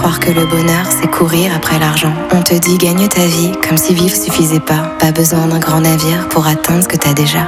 croire que le bonheur, c'est courir après l'argent. On te dit gagne ta vie, comme si vivre suffisait pas. Pas besoin d'un grand navire pour atteindre ce que t'as déjà.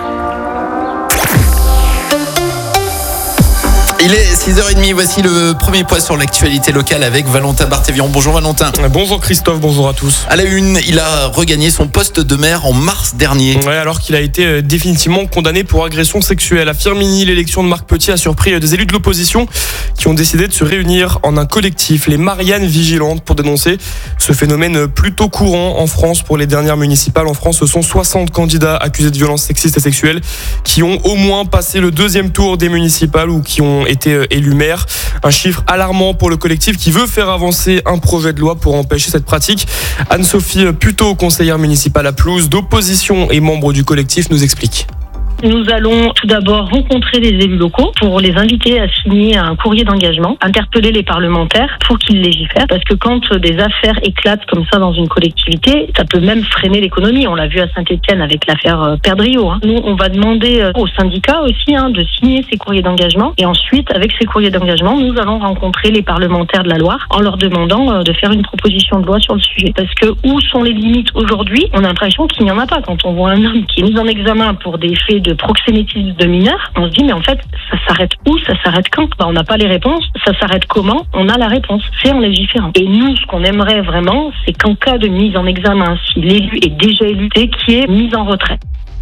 Il est 6h30, voici le premier point sur l'actualité locale avec Valentin Barthévian. Bonjour Valentin. Bonjour Christophe, bonjour à tous. À la une, il a regagné son poste de maire en mars dernier. Ouais, alors qu'il a été définitivement condamné pour agression sexuelle. À Firminy, l'élection de Marc Petit a surpris des élus de l'opposition qui ont décidé de se réunir en un collectif, les Mariannes Vigilantes, pour dénoncer ce phénomène plutôt courant en France. Pour les dernières municipales en France, ce sont 60 candidats accusés de violences sexistes et sexuelles qui ont au moins passé le deuxième tour des municipales ou qui ont été élu maire. Un chiffre alarmant pour le collectif qui veut faire avancer un projet de loi pour empêcher cette pratique. Anne-Sophie Puteau, conseillère municipale à Pelouse, d'opposition et membre du collectif, nous explique. Nous allons tout d'abord rencontrer les élus locaux pour les inviter à signer un courrier d'engagement, interpeller les parlementaires pour qu'ils légifèrent. Parce que quand des affaires éclatent comme ça dans une collectivité, ça peut même freiner l'économie. On l'a vu à Saint-Étienne avec l'affaire Perdriau. Nous, on va demander aux syndicats aussi de signer ces courriers d'engagement. Et ensuite, avec ces courriers d'engagement, nous allons rencontrer les parlementaires de la Loire en leur demandant de faire une proposition de loi sur le sujet. Parce que où sont les limites aujourd'hui ? On a l'impression qu'il n'y en a pas. Quand on voit un homme qui est mis en examen pour des faits de proxénétisme de mineurs, on se dit mais en fait ça s'arrête où, ça s'arrête quand ? On n'a pas les réponses, ça s'arrête comment ? On a la réponse, c'est en légiférant. Et nous, ce qu'on aimerait vraiment, c'est qu'en cas de mise en examen, si l'élu est déjà élu, c'est qu'il y ait mise en retrait.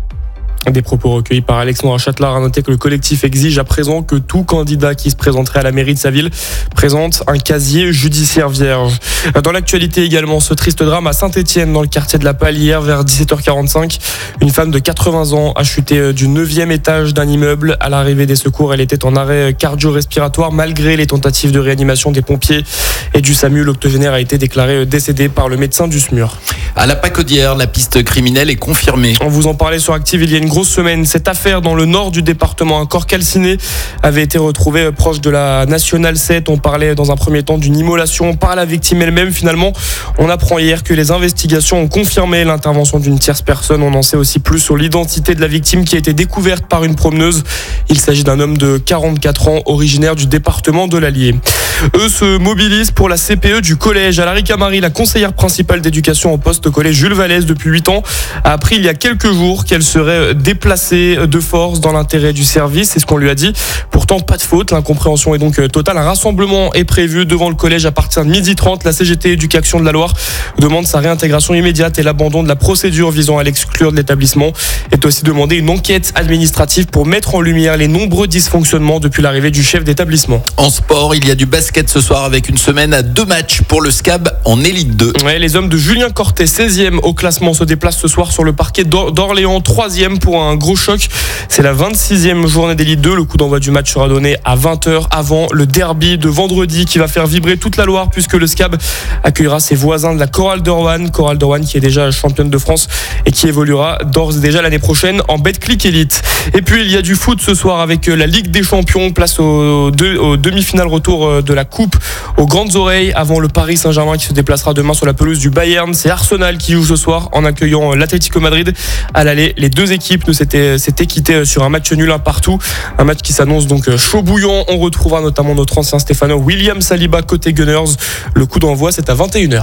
Des propos recueillis par Alexandre Châtelard. A noté que le collectif exige à présent que tout candidat qui se présenterait à la mairie de sa ville présente un casier judiciaire vierge. Dans l'actualité également, ce triste drame à Saint-Étienne, dans le quartier de la Palle, hier vers 17h45. Une femme de 80 ans a chuté du 9e étage d'un immeuble. À l'arrivée des secours, elle était en arrêt cardio-respiratoire malgré les tentatives de réanimation des pompiers et du SAMU. L'octogénaire a été déclaré décédé par le médecin du SMUR. À la Pacaudière, la piste criminelle est confirmée. On vous en parlait sur Active il y a une grosse semaine. Cette affaire dans le nord du département, un corps calciné avait été retrouvé proche de la Nationale 7. On parlait dans un premier temps d'une immolation par la victime elle-même. Finalement, on apprend hier que les investigations ont confirmé l'intervention d'une tierce personne. On en sait aussi plus sur l'identité de la victime qui a été découverte par une promeneuse. Il s'agit d'un homme de 44 ans, originaire du département de l'Allier. Eux se mobilisent pour la CPE du collège. À la Ricamarie, la conseillère principale d'éducation au poste au collège Jules Vallès depuis 8 ans a appris il y a quelques jours qu'elle serait déplacée de force dans l'intérêt du service. C'est ce qu'on lui a dit. Pourtant, pas de faute. L'incompréhension est donc totale. Un rassemblement est prévu devant le collège à partir de 12h30. La CGT Éducation de la Loire demande sa réintégration immédiate et l'abandon de la procédure visant à l'exclure de l'établissement. Est aussi demandé une enquête administrative pour mettre en lumière les nombreux dysfonctionnements depuis l'arrivée du chef d'établissement. En sport, il y a du basket ce soir avec une semaine à 2 matchs pour le SCAB en élite 2. Ouais, les hommes de Julien Cortet, 16e au classement, se déplacent ce soir sur le parquet d'Orléans, 3e pour un gros choc. C'est la 26e journée d'élite 2. Le coup d'envoi du match sera donné à 20h avant le derby de vendredi qui va faire vibrer toute la Loire puisque le SCAB accueillera ses voisins de la Chorale de Roanne. Chorale de Roanne qui est déjà championne de France et qui évoluera d'ores et déjà l'année prochaine en Betclic Elite. Et puis il y a du foot ce soir avec la Ligue des Champions, place aux demi-finales retour de la Coupe aux Grandes Oreilles avant le Paris Saint-Germain qui se déplacera demain sur la pelouse du Bayern. C'est Arsenal qui joue ce soir en accueillant l'Atlético Madrid. À l'aller, les deux équipes s'étaient quittées sur un match nul 1 partout. Un match qui s'annonce donc chaud bouillant. On retrouvera notamment notre ancien Stéphano William Saliba côté Gunners. Le coup d'envoi, c'est à 21h.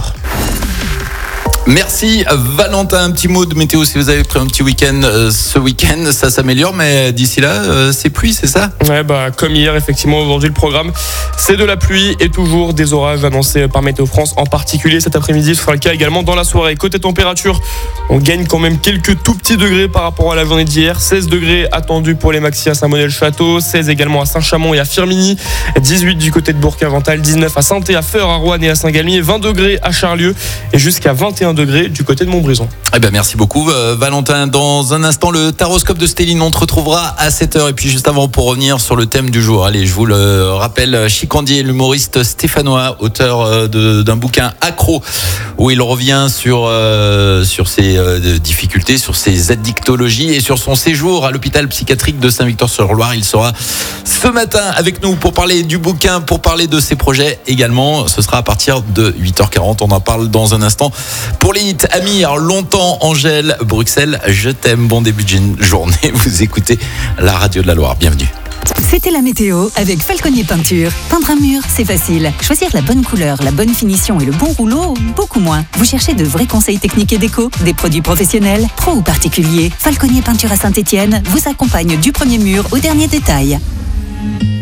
Merci Valentin. Un petit mot de météo si vous avez pris un petit week-end ce week-end, ça s'améliore, mais d'ici là c'est pluie, c'est ça ? Ouais, comme hier effectivement. Aujourd'hui le programme c'est de la pluie et toujours des orages annoncés par Météo France, en particulier cet après-midi. Ce sera le cas également dans la soirée. Côté température, on gagne quand même quelques tout petits degrés par rapport à la journée d'hier. 16 degrés attendus pour les maxi à Saint-Monel-Château, 16 également à Saint-Chamond et à Firminy, 18 du côté de Bourg-Avental, 19 à Saint- et à Feur, à Roanne et à Saint-Galmier, 20 degrés à Charlieu et jusqu'à 21 degrés du côté de Montbrison. Merci beaucoup Valentin. Dans un instant, le taroscope de Stéline, on te retrouvera à 7h. Et puis juste avant, pour revenir sur le thème du jour, allez, je vous le rappelle, Chicandier, l'humoriste stéphanois, auteur d'un bouquin Accro, où il revient sur ses difficultés, sur ses addictologies et sur son séjour à l'hôpital psychiatrique de Saint-Victor-sur-Loire. Il sera ce matin avec nous pour parler du bouquin, pour parler de ses projets également. Ce sera à partir de 8h40. On en parle dans un instant. Pour les hits, Amir, Longtemps, Angèle, Bruxelles, je t'aime. Bon début de journée. Vous écoutez la radio de la Loire. Bienvenue. C'était la météo avec Falconier Peinture. Peindre un mur, c'est facile. Choisir la bonne couleur, la bonne finition et le bon rouleau, beaucoup moins. Vous cherchez de vrais conseils techniques et déco, des produits professionnels, pro ou particuliers. Falconier Peinture à Saint-Étienne vous accompagne du premier mur au dernier détail.